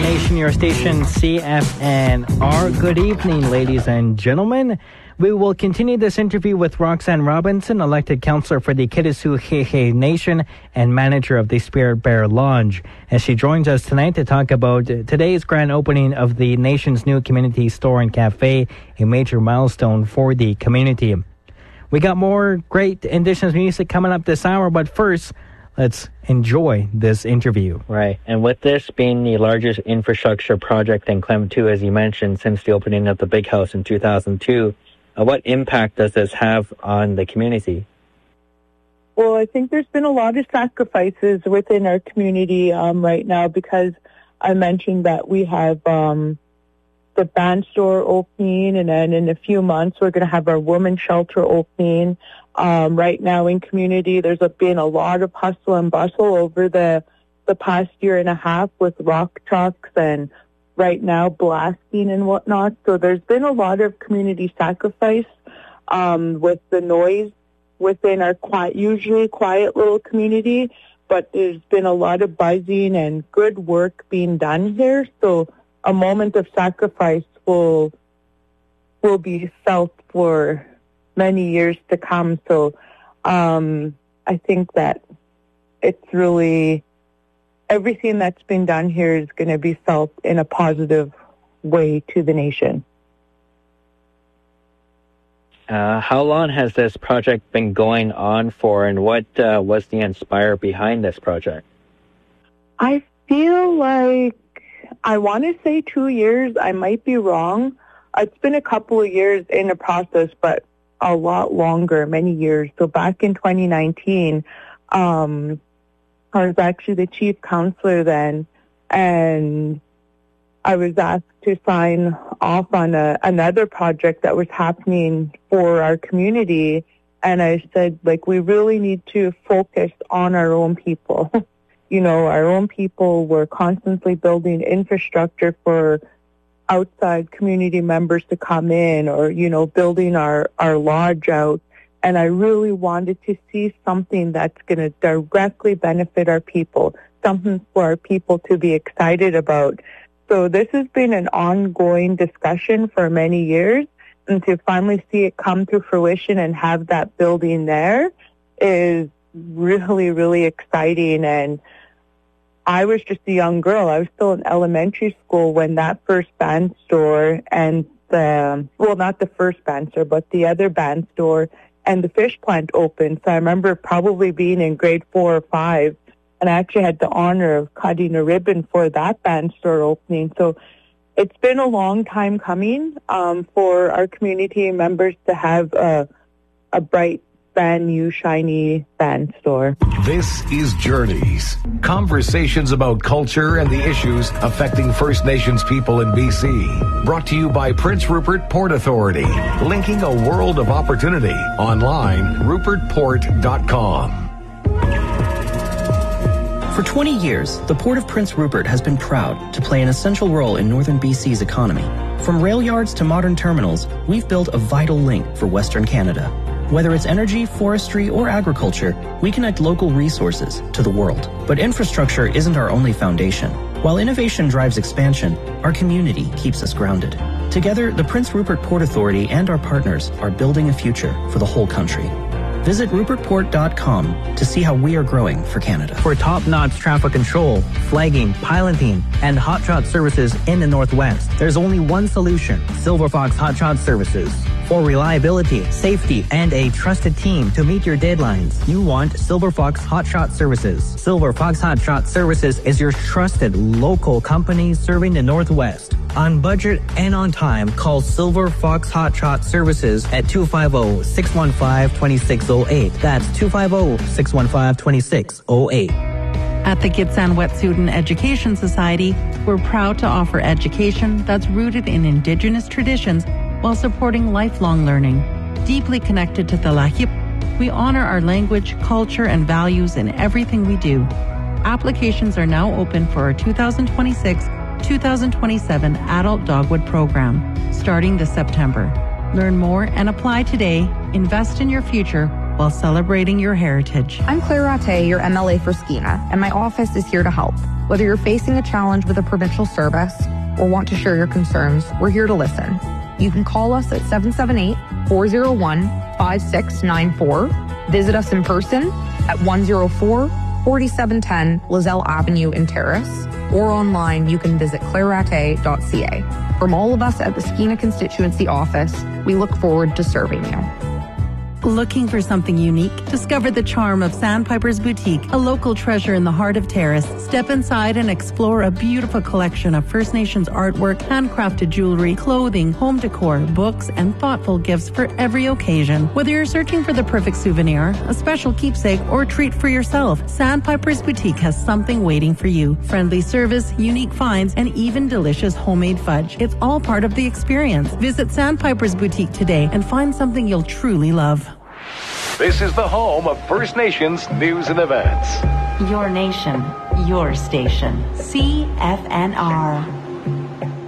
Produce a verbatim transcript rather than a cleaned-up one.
Nation, your station C F N R. Good evening, ladies and gentlemen. We will continue this interview with Roxanne Robinson, elected councillor for the Kitasoo Nation and manager of the Spirit Bear Lodge, as she joins us tonight to talk about today's grand opening of the nation's new community store and cafe, a major milestone for the community. We got more great Indigenous music coming up this hour, but first, let's enjoy this interview. Right. And with this being the largest infrastructure project in Clem two, as you mentioned, since the opening of the Big House in two thousand two, uh, what impact does this have on the community? Well, I think there's been a lot of sacrifices within our community um, right now, because I mentioned that we have um, the band store opening, and then in a few months we're going to have our women's shelter opening. Um, right now in community, there's a, been a lot of hustle and bustle over the the past year and a half with rock trucks and right now blasting and whatnot. So there's been a lot of community sacrifice um, with the noise within our quiet, usually quiet little community. But there's been a lot of buzzing and good work being done here. So a moment of sacrifice will will be felt for many years to come. So um, I think that it's really, everything that's been done here is going to be felt in a positive way to the nation. Uh, how long has this project been going on for, and what uh, was the inspire behind this project? I feel like, I want to say two years. I might be wrong. It's been a couple of years in the process, but a lot longer, many years. So back in twenty nineteen, um, I was actually the chief counselor then, and I was asked to sign off on a, another project that was happening for our community. And I said, like, we really need to focus on our own people. You know, our own people were constantly building infrastructure for outside community members to come in, or, you know, building our, our lodge out. And I really wanted to see something that's going to directly benefit our people, something for our people to be excited about. So this has been an ongoing discussion for many years, and to finally see it come to fruition and have that building there is really, really exciting. And I was just a young girl. I was still in elementary school when that first band store and the, well, not the first band store, but the other band store and the fish plant opened. So I remember probably being in grade four or five, and I actually had the honor of cutting a ribbon for that band store opening. So it's been a long time coming um, for our community members to have a, a bright, brand new, shiny band store. This is Journeys. Conversations about culture and the issues affecting First Nations people in B C. Brought to you by Prince Rupert Port Authority. Linking a world of opportunity. Online, rupert port dot com. For twenty years, the Port of Prince Rupert has been proud to play an essential role in northern B C's economy. From rail yards to modern terminals, we've built a vital link for Western Canada. Whether it's energy, forestry, or agriculture, we connect local resources to the world. But infrastructure isn't our only foundation. While innovation drives expansion, our community keeps us grounded. Together, the Prince Rupert Port Authority and our partners are building a future for the whole country. Visit rupert port dot com to see how we are growing for Canada. For top-notch traffic control, flagging, piloting, and hot shot services in the Northwest, there's only one solution: Silver Fox Hot Shot Services. For reliability, safety, and a trusted team to meet your deadlines, you want Silver Fox Hot Shot Services. Silver Fox Hot Shot Services is your trusted local company serving the Northwest. On budget and on time, call Silver Fox Hot Shot Services at two five zero, six one five, two six zero eight. That's two five zero, six one five, two six zero eight. At the Gitxsan Wet'suwet'en Education Society, we're proud to offer education that's rooted in Indigenous traditions while supporting lifelong learning. Deeply connected to the Lahip, we honor our language, culture, and values in everything we do. Applications are now open for our two thousand twenty-six two thousand twenty-seven Adult Dogwood Program, starting this September. Learn more and apply today. Invest in your future while while celebrating your heritage. I'm Claire Ratte, your M L A for Skeena, and my office is here to help. Whether you're facing a challenge with a provincial service or want to share your concerns, we're here to listen. You can call us at seven seven eight, four oh one, five six nine four. Visit us in person at one oh four, forty-seven ten Lozelle Avenue in Terrace, or online you can visit claire ratte dot c a. From all of us at the Skeena Constituency Office, we look forward to serving you. Looking for something unique? Discover the charm of Sandpiper's Boutique, a local treasure in the heart of Terrace. Step inside and explore a beautiful collection of First Nations artwork, handcrafted jewelry, clothing, home decor, books, and thoughtful gifts for every occasion. Whether you're searching for the perfect souvenir, a special keepsake, or treat for yourself, Sandpiper's Boutique has something waiting for you. Friendly service, unique finds, and even delicious homemade fudge. It's all part of the experience. Visit Sandpiper's Boutique today and find something you'll truly love. This is the home of First Nations news and events. Your nation, your station. C F N R.